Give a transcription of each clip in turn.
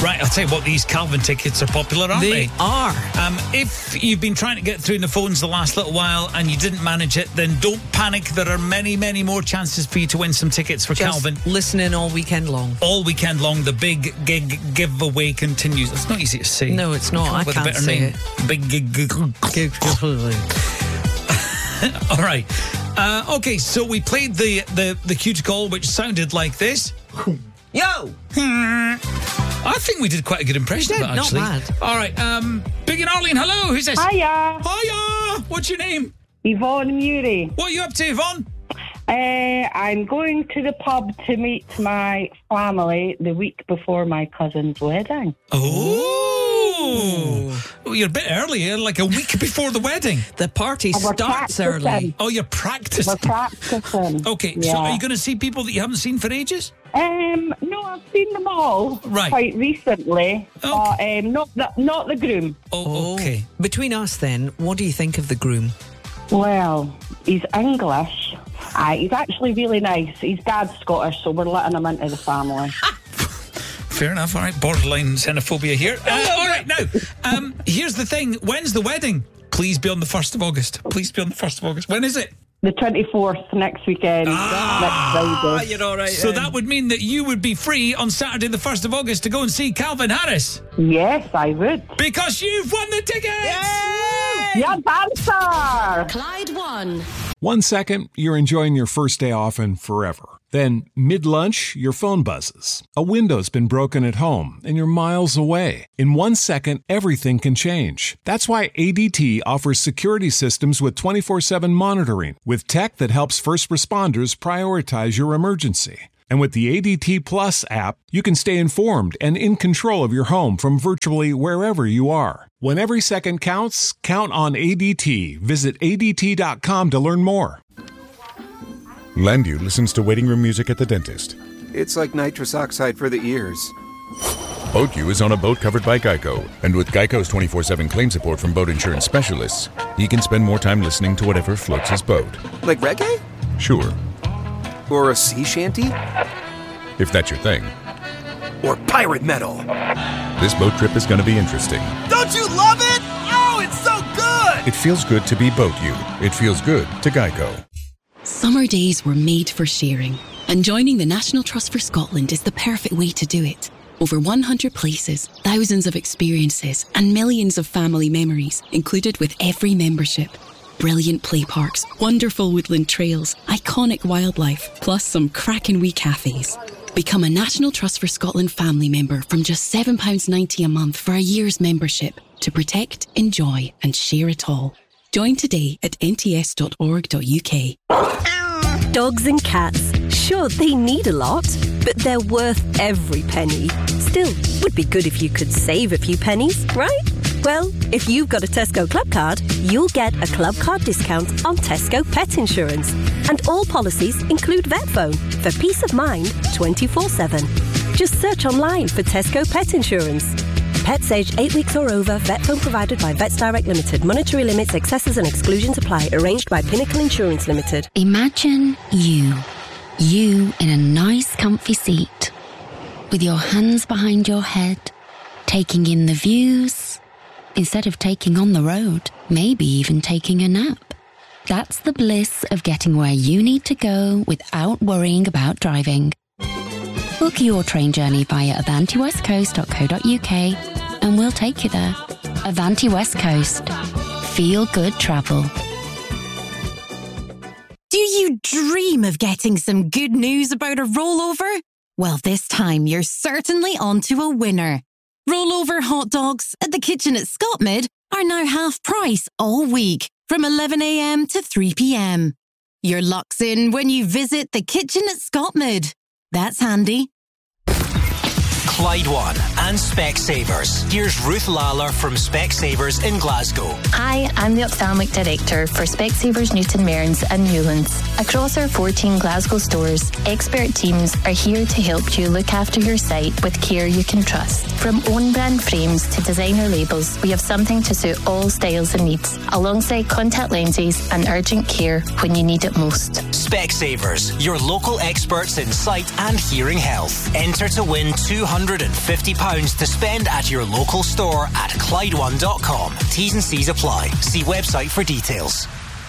Right, I'll tell you what, these Calvin tickets are popular, aren't they? They are. If you've been trying to get through the phones the last little while and you didn't manage it, then don't panic. There are many, many more chances for you to win some tickets for Just Calvin. listening all weekend long. All weekend long, the big gig giveaway continues. It's not easy to say. No, it's not. I can't say it. Big gig. All right. Okay, so we played the cuticle, which sounded like this. Yo! I think we did quite a good impression of it, actually. Not bad. All right, Big and Arlene, hello. Who's this? Hiya. Hiya. What's your name? Yvonne Murray. What are you up to, Yvonne? I'm going to the pub to meet my family the week before my cousin's wedding. Oh, you're a bit early, like a week before the wedding. The party starts practicing. early. Oh, you're practicing. We're practicing. Okay, Yeah. so are you going to see people that you haven't seen for ages? No, I've seen them all quite recently, but not the groom. Oh, okay. Between us then, what do you think of the groom? Well, he's English. He's actually really nice. His dad's Scottish, so we're letting him into the family. Fair enough. All right, borderline xenophobia here. All right, now, here's the thing. When's the wedding? Please be on the 1st of August. Please be on the 1st of August. When is it? The 24th, next weekend. Next Friday. You're all right. So that would mean that you would be free on Saturday the 1st of August to go and see Calvin Harris. Yes, I would. Because you've won the tickets! Yeah, dancer! Clyde won. 1 second, you're enjoying your first day off and forever. Then, mid-lunch, your phone buzzes. A window's been broken at home, and you're miles away. In 1 second, everything can change. That's why ADT offers security systems with 24/7 monitoring, with tech that helps first responders prioritize your emergency. And with the ADT Plus app, you can stay informed and in control of your home from virtually wherever you are. When every second counts, count on ADT. Visit ADT.com to learn more. Landu listens to waiting room music at the dentist. It's like nitrous oxide for the ears. BoatU is on a boat covered by Geico, and with Geico's 24/7 claim support from boat insurance specialists, he can spend more time listening to whatever floats his boat. Like reggae? Sure, Or a sea shanty? if that's your thing. Or pirate metal? This boat trip is going to be interesting. Don't you love it? Oh, it's so good! It feels good to be BoatU. It feels good to Geico. Summer days were made for sharing, and joining the National Trust for Scotland is the perfect way to do it. Over 100 places, thousands of experiences, and millions of family memories included with every membership. Brilliant play parks, wonderful woodland trails, iconic wildlife, plus some cracking wee cafes. Become a National Trust for Scotland family member from just £7.90 a month for a year's membership to protect, enjoy, and share it all. Join today at nts.org.uk. Dogs and cats, sure, they need a lot, but they're worth every penny. Still, would be good if you could save a few pennies, right? Well, if you've got a Tesco Club card, you'll get a Club card discount on Tesco Pet Insurance. And all policies include vet phone for peace of mind 24/7. Just search online for Tesco Pet Insurance. Pets aged 8 weeks or over, vet phone provided by Vets Direct Limited. Monetary limits, excesses and exclusions apply. Arranged by Pinnacle Insurance Limited. Imagine you in a nice comfy seat, with your hands behind your head, taking in the views, instead of taking on the road, maybe even taking a nap. That's the bliss of getting where you need to go without worrying about driving. Book your train journey via avantiwestcoast.co.uk and we'll take you there. Avanti West Coast. Feel good travel. Do you dream of getting some good news about a rollover? Well, this time you're certainly onto a winner. Rollover hot dogs at the Kitchen at Scotmid are now half price all week from 11 a.m. to 3 p.m. Your luck's in when you visit the Kitchen at Scotmid. That's handy. Clyde One and Specsavers. Here's Ruth Lawler from Specsavers in Glasgow. Hi, I'm the Ophthalmic Director for Specsavers Newton Mearns and Newlands. Across our 14 Glasgow stores, expert teams are here to help you look after your sight with care you can trust. From own brand frames to designer labels, we have something to suit all styles and needs, alongside contact lenses and urgent care when you need it most. Specsavers, your local experts in sight and hearing health. Enter to win £200 £150 to spend at your local store at ClydeOne.com. T's and C's apply. See website for details.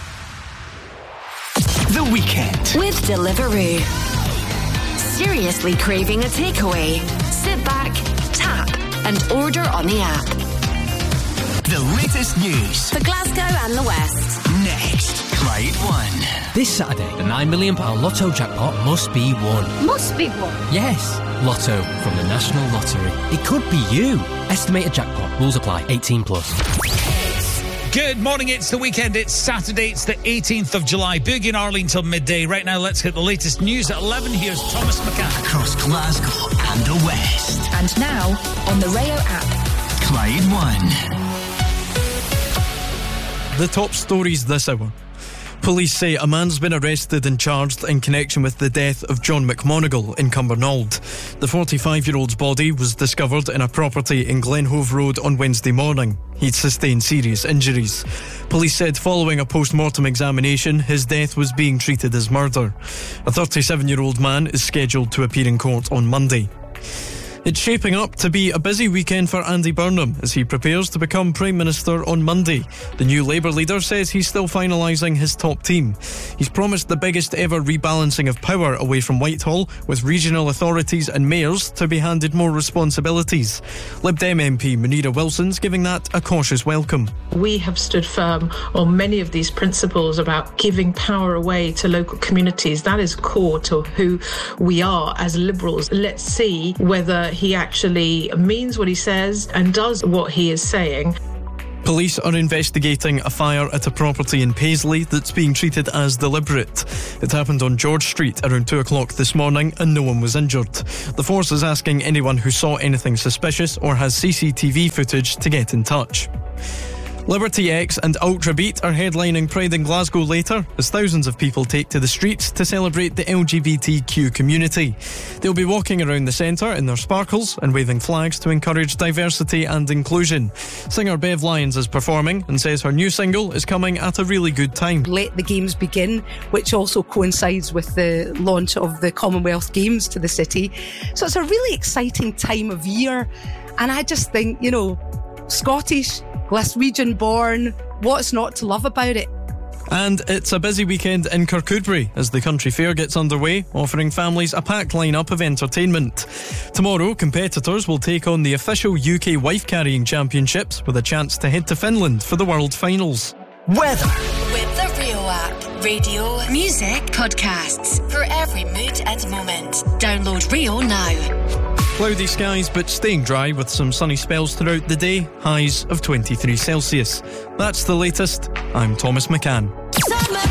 The Weekend with Deliveroo. Seriously craving a takeaway? Sit back, tap, and order on the app. The latest news for Glasgow and the West. Next, Clyde One. This Saturday, the £9 million Lotto jackpot must be won. Must be won? Yes. Lotto from the National Lottery. It could be you. Estimated jackpot. Rules apply. 18 plus. Good morning, it's the weekend. It's Saturday, it's the 18th of July. Boogie and Arlene till midday. Right now, let's hit the latest news at 11. Here's Thomas McCann. Across Glasgow and the West. And now, on the Rayo app. Clyde One. The top stories this hour. Police say a man's been arrested and charged in connection with the death of John McMonigal in Cumbernauld. The 45-year-old's body was discovered in a property in Glenhove Road on Wednesday morning. He'd sustained serious injuries. Police said following a post-mortem examination, his death was being treated as murder. A 37-year-old man is scheduled to appear in court on Monday. It's shaping up to be a busy weekend for Andy Burnham as he prepares to become Prime Minister on Monday. The new Labour leader says he's still finalising his top team. He's promised the biggest ever rebalancing of power away from Whitehall, with regional authorities and mayors to be handed more responsibilities. Lib Dem MP Munira Wilson's giving that a cautious welcome. We have stood firm on many of these principles about giving power away to local communities. That is core to who we are as Liberals. Let's see whether he actually means what he says and does what he is saying. Police are investigating a fire at a property in Paisley that's being treated as deliberate. It happened on George Street around 2 o'clock this morning and no one was injured. The force is asking anyone who saw anything suspicious or has CCTV footage to get in touch. Liberty X and Ultrabeat are headlining Pride in Glasgow later as thousands of people take to the streets to celebrate the LGBTQ community. They'll be walking around the centre in their sparkles and waving flags to encourage diversity and inclusion. Singer Bev Lyons is performing and says her new single is coming at a really good time. Let the Games begin, which also coincides with the launch of the Commonwealth Games to the city. So it's a really exciting time of year. And I just think, Scottish, Glaswegian born, what's not to love about it? And it's a busy weekend in Kirkcudbright as the country fair gets underway, offering families a packed lineup of entertainment. Tomorrow, competitors will take on the official UK Wife Carrying Championships with a chance to head to Finland for the World Finals. Weather. With the Rio app. Radio, music, podcasts. For every mood and moment. Download Rio now. Cloudy skies but staying dry with some sunny spells throughout the day, highs of 23 Celsius. That's the latest. I'm Thomas McCann. Summer